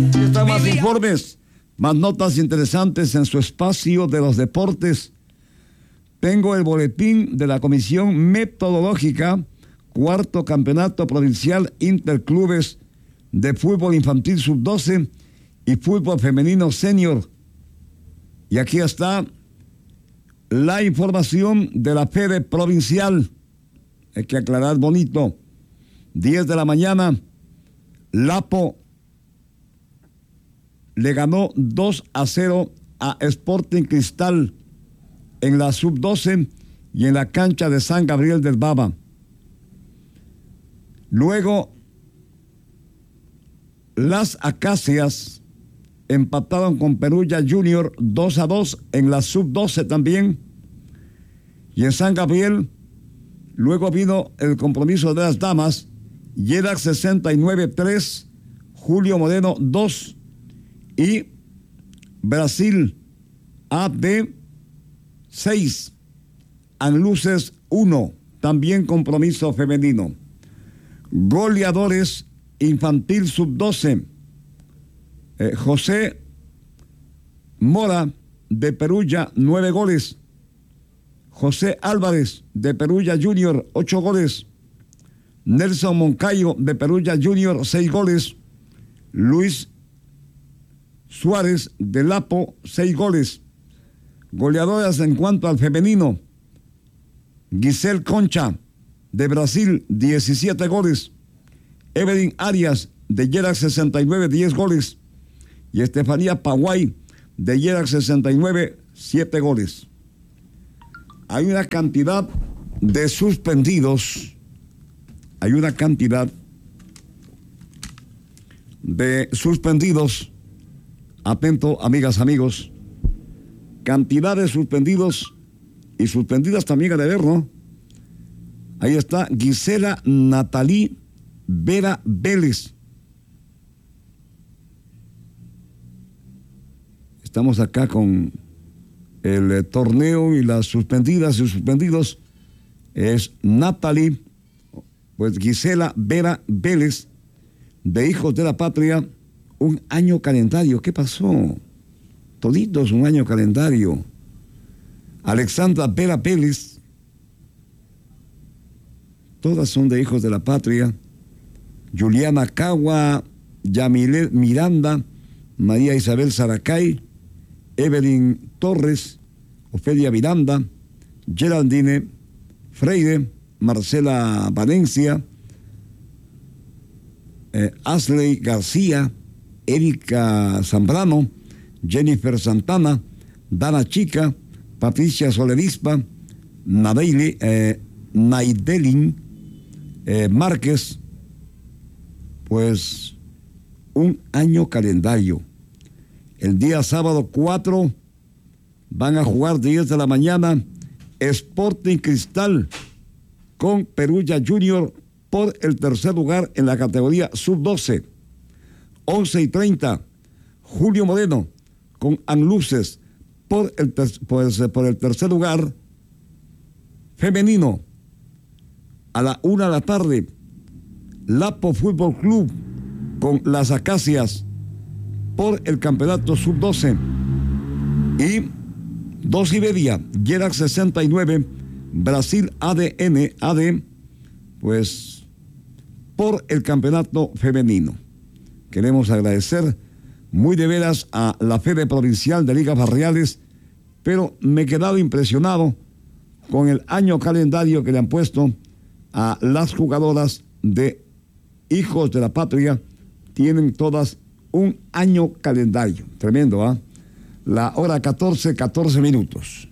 Aquí están más informes, más notas interesantes en su espacio de los deportes. Tengo el boletín de la Comisión Metodológica, cuarto campeonato provincial interclubes de fútbol infantil sub-12 y fútbol femenino senior. Y aquí está la información de la Fede Provincial. Hay que aclarar bonito. 10 de la mañana, Lapo le ganó 2-0 a Sporting Cristal en la sub-12 y en la cancha de San Gabriel del Baba. Luego, las Acacias empataron con Perugia Junior 2-2 en la sub-12 también. Y en San Gabriel, luego vino el compromiso de las damas, Yedac 69-3, Julio Moreno 2 y Brasil AD 6, Anluces 1, también compromiso femenino. Goleadores infantil sub-12, José Mora de Perugia 9 goles, José Álvarez de Perugia Junior 8 goles, Nelson Moncayo de Perugia Junior 6 goles, Luis Suárez de Lapo 6 goles. Goleadoras en cuanto al femenino, Giselle Concha de Brasil 17 goles, Evelyn Arias de Yedac 69 10 goles y Estefanía Paguay de Yedac 69 7 goles. Hay una cantidad de suspendidos, atento amigas, amigos, cantidad de suspendidos y suspendidas también a deber, ¿no? Ahí está Gisela Natalí Vera Vélez. Estamos acá con el torneo y las suspendidas y suspendidos. Es Natalí, pues Gisela Vera Vélez, de Hijos de la Patria, un año calendario. ¿Qué pasó? Toditos un año calendario. Alexandra Vera Vélez, todas son de Hijos de la Patria. Juliana Cagua, Yamile Miranda, María Isabel Saracay, Evelyn Torres, Ofelia Miranda, Geraldine Freire, Marcela Valencia, Asley García, Erika Zambrano, Jennifer Santana, Dana Chica, Patricia Soledispa, Naidelin Márquez. Pues un año calendario. El día sábado 4 van a jugar 10 de la mañana Sporting Cristal con Perugia Junior por el tercer lugar en la categoría sub-12. 11:30, Julio Moreno con Anluces por el tercer lugar femenino. A la 1 de la tarde, Lapo Fútbol Club con las Acacias por el campeonato sub-12. Y 2:30, Yedac 69, Brasil AD, pues por el campeonato femenino. Queremos agradecer muy de veras a la Fede Provincial de Ligas Barriales, pero me he quedado impresionado con el año calendario que le han puesto a las jugadoras de Hijos de la Patria. Tienen todas un año calendario. Tremendo, ¿ah? La hora 14 minutos.